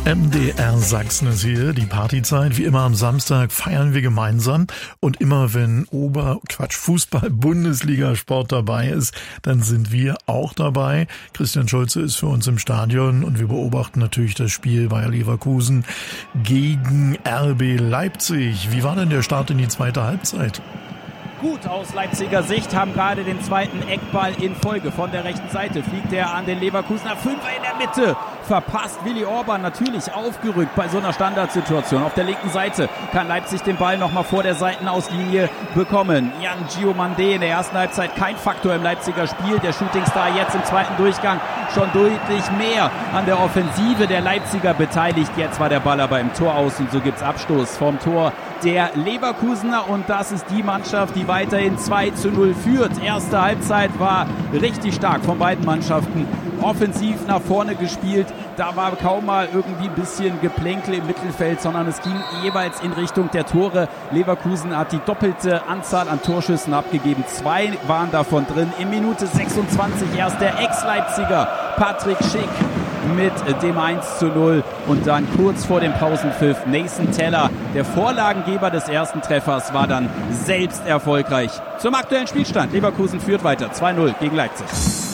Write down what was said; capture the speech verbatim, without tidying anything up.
M D R Sachsen ist hier, die Partyzeit. Wie immer am Samstag feiern wir gemeinsam. Und immer wenn Ober, Quatsch, Fußball, Bundesliga-Sport dabei ist, dann sind wir auch dabei. Christian Schulze ist für uns im Stadion und wir beobachten natürlich das Spiel Bayer Leverkusen gegen R B Leipzig. Wie war denn der Start in die zweite Halbzeit? Gut aus Leipziger Sicht, haben gerade den zweiten Eckball in Folge. Von der rechten Seite fliegt er an den Leverkusener Fünfer in der Mitte. Verpasst Willi Orban, natürlich aufgerückt bei so einer Standardsituation. Auf der linken Seite kann Leipzig den Ball nochmal vor der Seitenauslinie bekommen. Jan Giomandé in der ersten Halbzeit kein Faktor im Leipziger Spiel. Der Shootingstar jetzt im zweiten Durchgang schon deutlich mehr an der Offensive der Leipziger beteiligt. Jetzt war der Ball aber im Tor aus und so gibt's Abstoß vom Tor der Leverkusener. Und das ist die Mannschaft, die weiterhin zwei zu null führt. Erste Halbzeit war richtig stark von beiden Mannschaften. Offensiv nach vorne gespielt. Da war kaum mal irgendwie ein bisschen Geplänkel im Mittelfeld, sondern es ging jeweils in Richtung der Tore. Leverkusen hat die doppelte Anzahl an Torschüssen abgegeben. Zwei waren davon drin. In Minute sechsundzwanzig erst der Ex-Leipziger Patrick Schick mit dem eins zu null. Und dann kurz vor dem Pausenpfiff Nathan Teller, der Vorlagengeber des ersten Treffers, war dann selbst erfolgreich. Zum aktuellen Spielstand. Leverkusen führt weiter zwei null gegen Leipzig.